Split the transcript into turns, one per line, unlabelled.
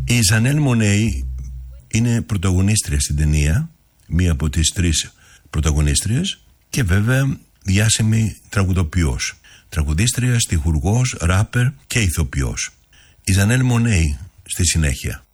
Η Ζανέλ Μονέι είναι πρωταγωνίστρια στην ταινία, μία από τις 3 πρωταγωνίστριες, και βέβαια διάσημη τραγουδοποιός. Τραγουδίστρια, στιχουργός, ράπερ και ηθοποιός. Η Ζανέλ Μονέι στη συνέχεια.